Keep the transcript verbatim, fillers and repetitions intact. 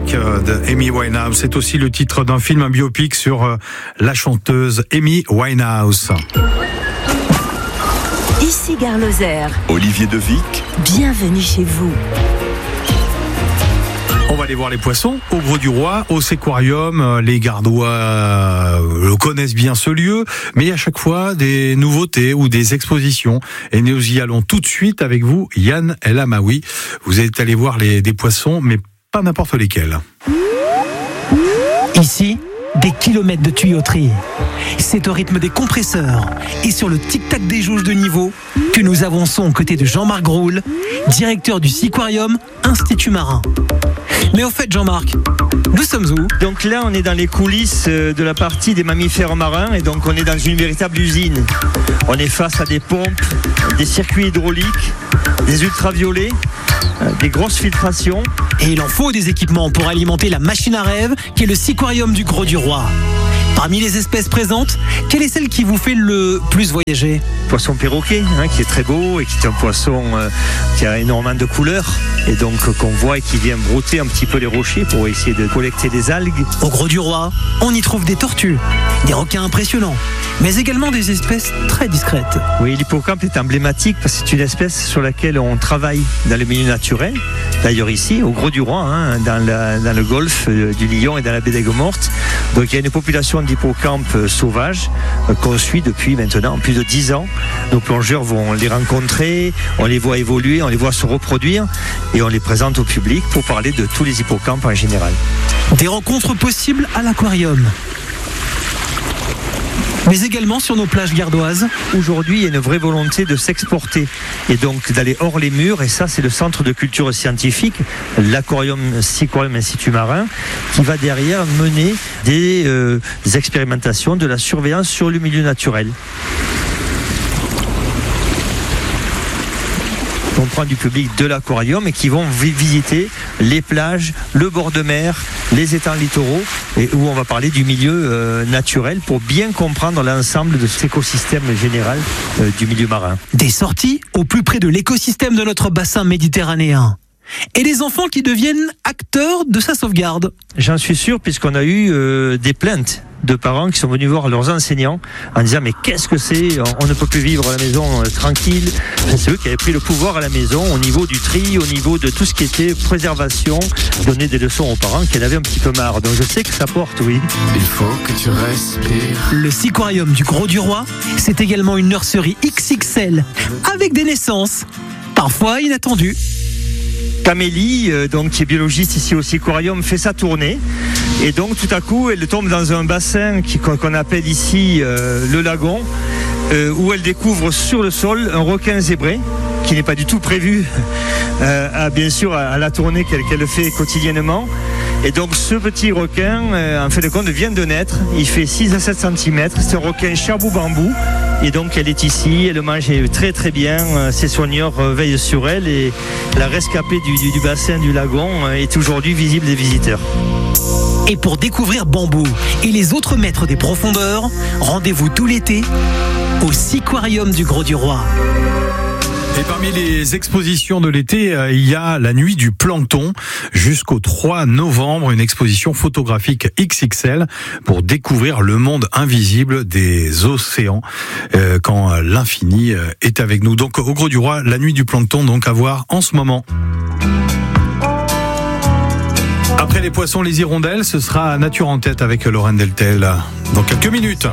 Back de Amy Winehouse. C'est aussi le titre d'un film, un biopic sur la chanteuse Amy Winehouse. Ici Gare Lozère. Olivier Devic. Bienvenue chez vous. On va aller voir les poissons au Grau du Roi, au Séquarium. Les Gardois euh, connaissent bien ce lieu, mais il y a à chaque fois des nouveautés ou des expositions. Et nous y allons tout de suite avec vous, Yann El Amaoui. Vous êtes allé voir les, des poissons, mais pas n'importe lesquels. Ici, des kilomètres de tuyauterie. C'est au rythme des compresseurs et sur le tic-tac des jauges de niveau que nous avançons aux côtés de Jean-Marc Groul, directeur du Seaquarium Institut Marin. Mais au fait, Jean-Marc, nous sommes où ? Donc là, on est dans les coulisses de la partie des mammifères marins et donc on est dans une véritable usine. On est face à des pompes, des circuits hydrauliques, des ultraviolets, des grosses filtrations. Et il en faut des équipements pour alimenter la machine à rêve qui est le Seaquarium du Grau du Roi. Parmi les espèces présentes, quelle est celle qui vous fait le plus voyager ? Poisson perroquet, hein, qui est très beau et qui est un poisson euh, qui a énormément de couleurs et donc euh, qu'on voit et qui vient brouter un petit peu les rochers pour essayer de collecter des algues. Au Grau du Roi, on y trouve des tortues, des requins impressionnants, mais également des espèces très discrètes. Oui, l'hippocampe est emblématique parce que c'est une espèce sur laquelle on travaille dans le milieu naturel. D'ailleurs ici, au Grau du Roi, hein, dans, la, dans le golfe euh, du Lion et dans la baie d'Aigues-Mortes. Donc il y a une population d'hippocampes sauvages euh, qu'on suit depuis maintenant plus de dix ans. Nos plongeurs vont les rencontrer, on les voit évoluer, on les voit se reproduire et on les présente au public pour parler de tous les hippocampes en général. Des rencontres possibles à l'aquarium, mais également sur nos plages gardoises. Aujourd'hui, il y a une vraie volonté de s'exporter et donc d'aller hors les murs. Et ça, c'est le centre de culture scientifique, l'aquarium Seaquarium Institut Marin, qui va derrière mener des, euh, des expérimentations, de la surveillance sur le milieu naturel. On prend du public de l'aquarium et qui vont visiter les plages, le bord de mer, les étangs littoraux et où on va parler du milieu euh, naturel pour bien comprendre l'ensemble de cet écosystème général euh, du milieu marin. Des sorties au plus près de l'écosystème de notre bassin méditerranéen. Et les enfants qui deviennent acteurs de sa sauvegarde. J'en suis sûr puisqu'on a eu euh, des plaintes de parents qui sont venus voir leurs enseignants en disant mais qu'est-ce que c'est, on ne peut plus vivre à la maison euh, tranquille. C'est eux qui avaient pris le pouvoir à la maison au niveau du tri, au niveau de tout ce qui était préservation, donner des leçons aux parents qui en avaient un petit peu marre. Donc je sais que ça porte, oui. Il faut que tu respires. Le Seaquarium du Grau du Roi, c'est également une nurserie X X L avec des naissances parfois inattendues. Camélie, euh, donc, qui est biologiste ici au Seaquarium, fait sa tournée et donc tout à coup elle tombe dans un bassin qui, qu'on appelle ici euh, le lagon euh, où elle découvre sur le sol un requin zébré qui n'est pas du tout prévu euh, à, bien sûr à, à la tournée qu'elle, qu'elle fait quotidiennement. Et donc ce petit requin, euh, en fin de compte, vient de naître. Il fait six à sept centimètres. C'est un requin chabou-bambou. Et donc elle est ici, elle mange très très bien. Ses soigneurs veillent sur elle et la rescapée du, du, du bassin du lagon est aujourd'hui visible des visiteurs. Et pour découvrir Bambou et les autres maîtres des profondeurs, rendez-vous tout l'été au Seaquarium du Grau du Roi. Et parmi les expositions de l'été, il y a la nuit du plancton jusqu'au trois novembre, une exposition photographique X X L pour découvrir le monde invisible des océans euh, quand l'infini est avec nous. Donc au Grau du Roi, la nuit du plancton, donc à voir en ce moment. Après les poissons, les hirondelles, ce sera Nature en tête avec Lorraine Deltel dans quelques minutes.